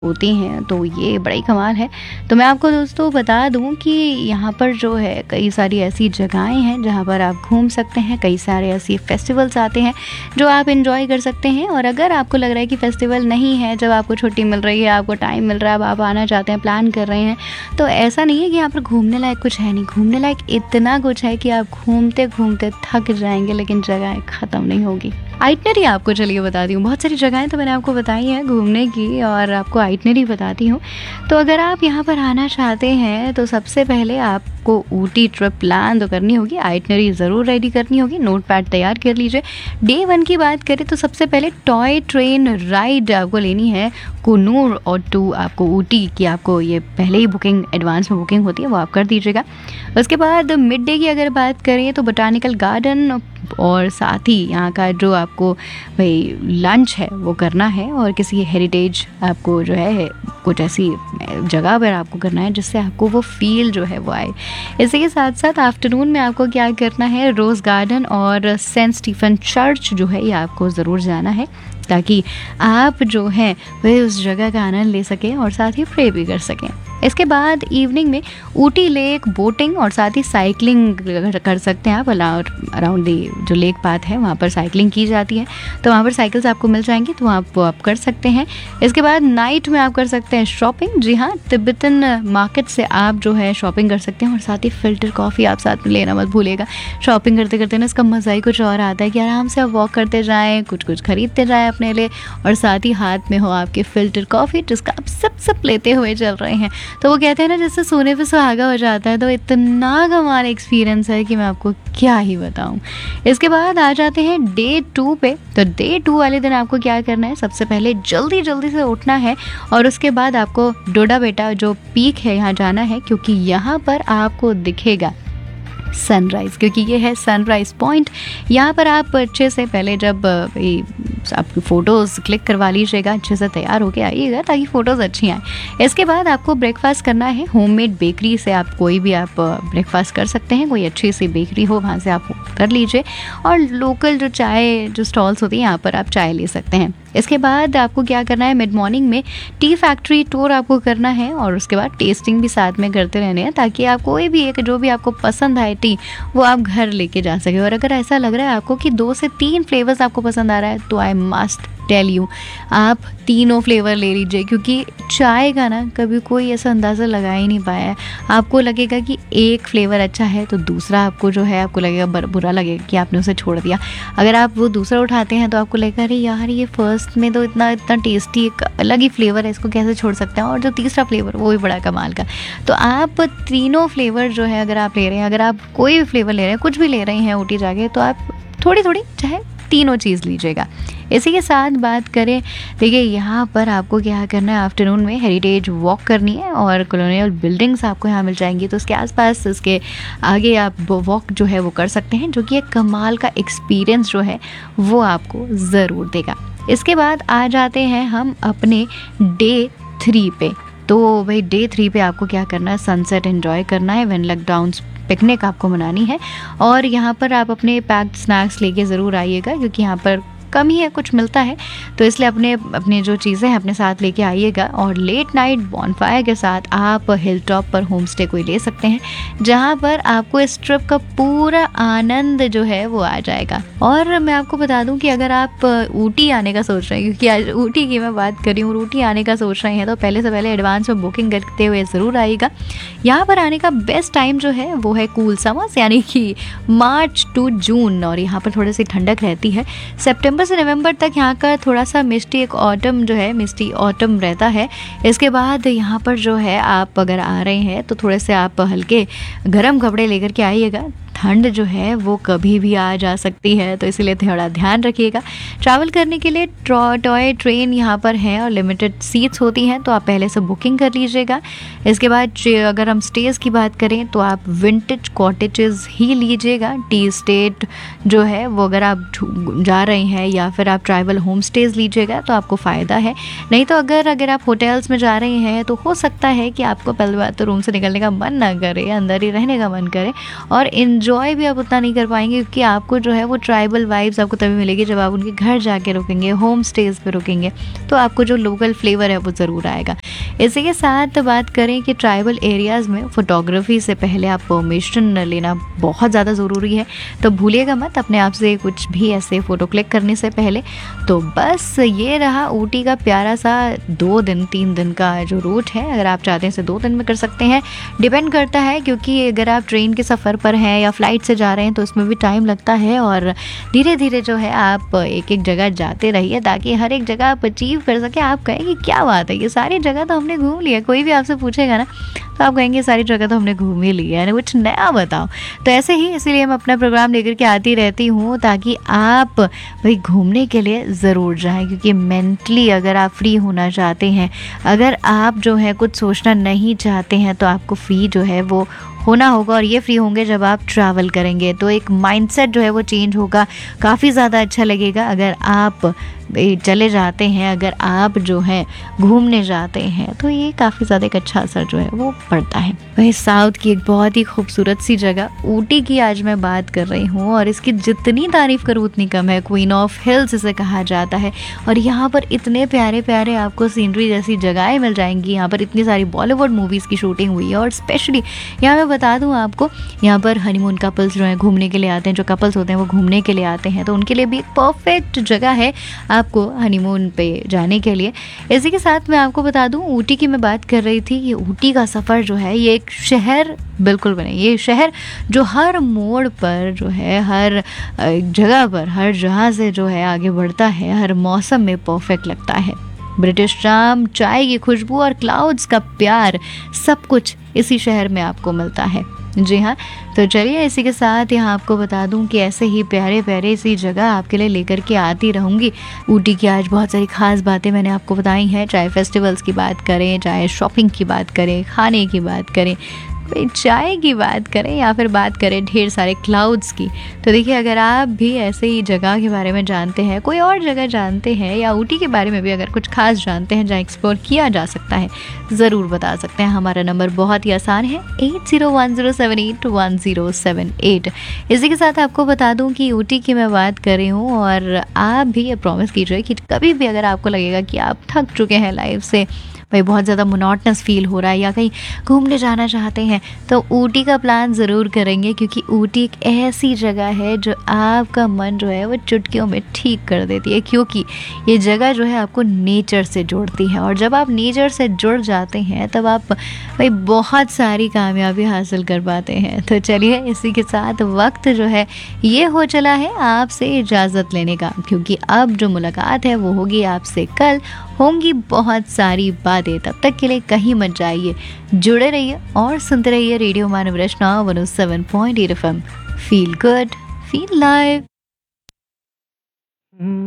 होती हैं, तो ये बड़ा ही कमाल है। तो मैं आपको दोस्तों बता दूं कि यहाँ पर जो है कई सारी ऐसी जगहें हैं जहाँ पर आप घूम सकते हैं, कई सारे ऐसे फेस्टिवल्स आते हैं जो आप एंजॉय कर सकते हैं। और अगर आपको लग रहा है कि फेस्टिवल नहीं है, जब आपको छुट्टी मिल रही है, आपको टाइम मिल रहा है, अब आप आना चाहते हैं, प्लान कर रहे हैं, तो ऐसा नहीं है कि यहाँ पर घूमने लायक कुछ है नहीं। घूमने लायक इतना कुछ है कि आप घूमते घूमते थक जाएंगे, लेकिन जगह ख़त्म नहीं होगी। आइटनरी आपको चलिए बताती हूँ, बहुत सारी जगहें तो मैंने आपको बताई हैं घूमने की, और आपको आइटनरी बताती हूँ। तो अगर आप यहाँ पर आना चाहते हैं तो सबसे पहले आपको ऊटी ट्रिप प्लान तो करनी होगी, आइटनरी ज़रूर रेडी करनी होगी, नोट पैड तैयार कर लीजिए। डे 1 की बात करें तो सबसे पहले टॉय ट्रेन राइड आपको लेनी है कुन्नूर और टू आपको ऊटी की, आपको ये पहले ही बुकिंग एडवांस में बुकिंग होती है, वो आप कर दीजिएगा। उसके बाद मिड डे की अगर बात करें तो बोटानिकल गार्डन और साथ ही यहाँ का जो आपको भाई लंच है वो करना है, और किसी हेरिटेज आपको जो है कुछ ऐसी जगह पर आपको करना है जिससे आपको वो फील जो है वो आए। इसी के साथ साथ आफ्टरनून में आपको क्या करना है, रोज़ गार्डन और सेंट स्टीफन चर्च जो है ये आपको ज़रूर जाना है, ताकि आप जो है वह उस जगह का आनंद ले सकें और साथ ही प्रे भी कर सकें। इसके बाद इवनिंग में ऊटी लेक बोटिंग और साथ ही साइकिलिंग कर सकते हैं आप। अराउंड दी जो लेक पाथ है वहाँ पर साइकिलिंग की जाती है, तो वहाँ पर साइकिल्स आपको मिल जाएंगी, तो आप कर सकते हैं। इसके बाद नाइट में आप कर सकते हैं शॉपिंग। जी हाँ, तिब्बतन मार्केट से आप जो है शॉपिंग कर सकते हैं, और साथ ही फ़िल्टर कॉफ़ी आप साथ में लेना मत भूलिएगा। शॉपिंग करते करते ना इसका मज़ा ही कुछ और आता है कि आराम से आप वॉक करते जाएँ, कुछ खरीदते जाएँ अपने लिए, और साथ ही हाथ में हो आपके फ़िल्टर कॉफ़ी जिसका आप सिप लेते हुए चल रहे हैं। तो वो कहते हैं ना जैसे सोने पे सुहागा हो जाता है, तो इतना कमाल एक्सपीरियंस है कि मैं आपको क्या ही बताऊं। इसके बाद आ जाते हैं डे 2 पे। तो डे 2 वाले दिन आपको क्या करना है, सबसे पहले जल्दी से उठना है, और उसके बाद आपको डोडा बेटा जो पीक है यहाँ जाना है, क्योंकि यहाँ पर आपको दिखेगा सनराइज़, क्योंकि ये है सनराइज़ पॉइंट। यहाँ पर आप अच्छे से पहले जब आपकी फ़ोटोज़ क्लिक करवा लीजिएगा, अच्छे से तैयार होके आइएगा ताकि फ़ोटोज़ अच्छी आएँ। इसके बाद आपको ब्रेकफास्ट करना है होममेड बेकरी से, आप कोई भी आप ब्रेकफास्ट कर सकते हैं, कोई अच्छी सी बेकरी हो वहाँ से आप कर लीजिए, और लोकल जो चाय जो स्टॉल्स होती हैं यहाँ पर आप चाय ले सकते हैं। इसके बाद आपको क्या करना है, मिड मॉर्निंग में टी फैक्ट्री टूर आपको करना है, और उसके बाद टेस्टिंग भी साथ में करते रहने हैं, ताकि आप कोई भी एक जो भी आपको पसंद आए टी वो आप घर लेके जा सके। और अगर ऐसा लग रहा है आपको कि 2 से 3 फ्लेवर्स आपको पसंद आ रहा है, तो आई मस्ट टेल यू आप तीनों फ्लेवर ले लीजिए, क्योंकि चाय का ना कभी कोई ऐसा अंदाज़ा लगा ही नहीं पाया है। आपको लगेगा कि एक फ्लेवर अच्छा है तो दूसरा आपको जो है आपको लगेगा बुरा लगेगा कि आपने उसे छोड़ दिया। अगर आप वो दूसरा उठाते हैं तो आपको लगेगा अरे यार ये फर्स्ट में तो इतना टेस्टी एक अलग ही फ्लेवर है, इसको कैसे छोड़ सकते हैं, और जो तीसरा फ्लेवर वो भी बड़ा कमाल का। तो आप तीनों फ्लेवर जो है अगर आप ले रहे हैं, अगर आप कोई भी फ्लेवर ले रहे हैं, कुछ भी ले रहे हैं ऊटी जाके, तो आप थोड़ी चाहे तीनों चीज़ लीजिएगा। इसी के साथ बात करें, देखिए यहाँ पर आपको क्या करना है, आफ्टरनून में हेरिटेज वॉक करनी है, और कॉलोनियल बिल्डिंग्स आपको यहाँ मिल जाएंगी, तो उसके आसपास उसके आगे आप वॉक जो है वो कर सकते हैं, जो कि एक कमाल का एक्सपीरियंस जो है वो आपको ज़रूर देगा। इसके बाद आ जाते हैं हम अपने डे 3 पे। तो भाई डे 3 पे आपको क्या करना है, सनसेट एंजॉय करना है, वेनलक डाउन्स पिकनिक आपको मनानी है, और यहाँ पर आप अपने पैक्ड स्नैक्स लेके ज़रूर आइएगा, क्योंकि यहाँ पर कम ही है कुछ मिलता है, तो इसलिए अपने जो चीज़ें हैं अपने साथ लेके आइएगा। और लेट नाइट बॉनफायर के साथ आप हिल टॉप पर होम स्टे कोई ले सकते हैं, जहाँ पर आपको इस ट्रिप का पूरा आनंद जो है वो आ जाएगा। और मैं आपको बता दूं कि अगर आप ऊटी आने का सोच रहे हैं, क्योंकि आज ऊटी की मैं बात कर रही हूँ, ऊटी आने का सोच रहे हैं, तो पहले से पहले एडवांस में बुकिंग करते हुए ज़रूर आइएगा। यहाँ पर आने का बेस्ट टाइम जो है वो है कूल समर्स, यानी कि मार्च टू जून, और यहाँ पर थोड़ी सी ठंडक रहती है। सितंबर से नवंबर तक यहाँ का थोड़ा सा मिस्टी ऑटम रहता है। इसके बाद यहाँ पर जो है आप अगर आ रहे हैं तो थोड़े से आप हल्के गर्म कपड़े लेकर के आइएगा, ठंड जो है वो कभी भी आ जा सकती है, तो इसलिए थोड़ा ध्यान रखिएगा। ट्रैवल करने के लिए टॉय ट्रेन यहाँ पर है और लिमिटेड सीट्स होती हैं, तो आप पहले से बुकिंग कर लीजिएगा। इसके बाद अगर हम स्टेज की बात करें तो आप विंटेज कॉटेजेस ही लीजिएगा। टी स्टेट जो है वो अगर आप जा रहे हैं या फिर आप ट्राइबल होम स्टेज लीजिएगा तो आपको फ़ायदा है। नहीं तो अगर आप होटल्स में जा रहे हैं तो हो सकता है कि आपको पहली बात तो रूम से निकलने का मन ना करे, अंदर ही रहने का मन करे और एन्जॉय भी आप उतना नहीं कर पाएँगे, क्योंकि आपको जो है वो ट्राइबल वाइब्स आपको तभी मिलेगी जब आप उनके घर जाके रुकेंगे, होम स्टेज़ पे रुकेंगे, तो आपको जो लोकल फ्लेवर है वो ज़रूर आएगा। इसी के साथ बात करें कि ट्राइबल एरियाज़ में फ़ोटोग्राफ़ी से पहले आप परमिशन लेना बहुत ज़्यादा ज़रूरी है, तो भूलिएगा मत अपने आप से कुछ भी ऐसे फ़ोटो क्लिक करने से पहले। तो बस ये रहा ऊटी का प्यारा सा 2 दिन 3 दिन का जो रूट है, अगर आप चाहते हैं इसे 2 दिन में कर सकते हैं। डिपेंड करता है, क्योंकि अगर आप ट्रेन के सफ़र पर हैं या फ़्लाइट से जा रहे हैं तो उसमें भी टाइम लगता है, और धीरे-धीरे जो है आप एक-एक जगह जाते रहिए ताकि हर एक जगह आप अचीव कर सकें। आप कहेंगे क्या बात है, ये सारी जगह तो हमने घूम लिया। कोई भी आपसे पूछेगा ना तो आप कहेंगे सारी जगह तो हमने घूम ही ली है, यानी कुछ नया बताओ। तो ऐसे ही इसीलिए मैं अपना प्रोग्राम लेकर के आती रहती हूँ ताकि आप भाई घूमने के लिए ज़रूर जाएं, क्योंकि मेंटली अगर आप फ्री होना चाहते हैं, अगर आप जो है कुछ सोचना नहीं चाहते हैं, तो आपको फ्री जो है वो होना होगा, और ये फ्री होंगे जब आप ट्रैवल करेंगे। तो एक माइंडसेट जो है वो चेंज होगा, काफ़ी ज़्यादा अच्छा लगेगा अगर आप चले जाते हैं, अगर आप जो है घूमने जाते हैं, तो ये काफ़ी ज़्यादा एक अच्छा असर जो है वो पड़ता है। वही साउथ की एक बहुत ही खूबसूरत सी जगह ऊटी की आज मैं बात कर रही हूँ, और इसकी जितनी तारीफ़ करूँ उतनी कम है। क्वीन ऑफ हिल्स इसे कहा जाता है, और यहाँ पर इतने प्यारे प्यारे आपको सीनरी जैसी जगहें मिल जाएंगी। यहाँ पर इतनी सारी बॉलीवुड मूवीज़ की शूटिंग हुई है, और स्पेशली यहाँ मैं बता दूँ आपको, यहाँ पर हनीमून कपल्स जो हैं घूमने के लिए आते हैं, जो कपल्स होते हैं वो घूमने के लिए आते हैं, तो उनके लिए भी एक परफेक्ट जगह है आपको हनीमून पे जाने के लिए। इसी के साथ मैं आपको बता दूं, ऊटी की मैं बात कर रही थी, ये ऊटी का सफ़र जो है ये एक शहर बिल्कुल बने, ये शहर जो हर मोड़ पर जो है, हर जगह पर, हर जहाँ से जो है आगे बढ़ता है, हर मौसम में परफेक्ट लगता है। ब्रिटिश चाम, चाय की खुशबू और क्लाउड्स का प्यार, सब कुछ इसी शहर में आपको मिलता है। जी हाँ, तो चलिए इसी के साथ यहाँ आपको बता दूं कि ऐसे ही प्यारे प्यारे सी जगह आपके लिए लेकर के आती रहूँगी। ऊटी की आज बहुत सारी ख़ास बातें मैंने आपको बताई हैं, चाहे फेस्टिवल्स की बात करें, चाहे शॉपिंग की बात करें, खाने की बात करें, चाय की बात करें, या फिर बात करें ढेर सारे क्लाउड्स की। तो देखिए, अगर आप भी ऐसे ही जगह के बारे में जानते हैं, कोई और जगह जानते हैं, या ऊटी के बारे में भी अगर कुछ खास जानते हैं जहाँ एक्सप्लोर किया जा सकता है, ज़रूर बता सकते हैं। हमारा नंबर बहुत ही आसान है, 8010781078। इसी के साथ आपको बता दूं कि ऊटी की मैं बात कर रही हूँ, और आप भी ये प्रॉमिस कीजिए कि कभी भी अगर आपको लगेगा कि आप थक चुके हैं लाइफ से, भाई बहुत ज़्यादा मोनोटनस फील हो रहा है, या कहीं घूमने जाना चाहते हैं, तो ऊटी का प्लान ज़रूर करेंगे, क्योंकि ऊटी एक ऐसी जगह है जो आपका मन जो है वो चुटकियों में ठीक कर देती है, क्योंकि ये जगह जो है आपको नेचर से जोड़ती है, और जब आप नेचर से जुड़ जाते हैं तब आप भाई बहुत सारी कामयाबी हासिल कर पाते हैं। तो चलिए इसी के साथ वक्त जो है ये हो चला है आपसे इजाज़त लेने का, क्योंकि अब जो मुलाकात है वो होगी आपसे कल, होंगी बहुत सारी बातें। तब तक के लिए कहीं मत जाइए, जुड़े रहिए और सुनते रहिए रेडियो मानव रचना 107.8 FM। Feel good, feel live.